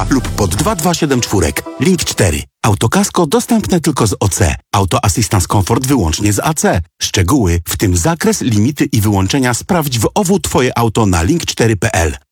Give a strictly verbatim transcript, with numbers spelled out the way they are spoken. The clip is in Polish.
lub pod dwa dwa siedem cztery. Link cztery. Autokasko dostępne tylko z O C. Auto Assistance Comfort wyłącznie z A C. Szczegóły, w tym zakres, limity i wyłączenia sprawdź w O W Twoje auto na link cztery kropka p l.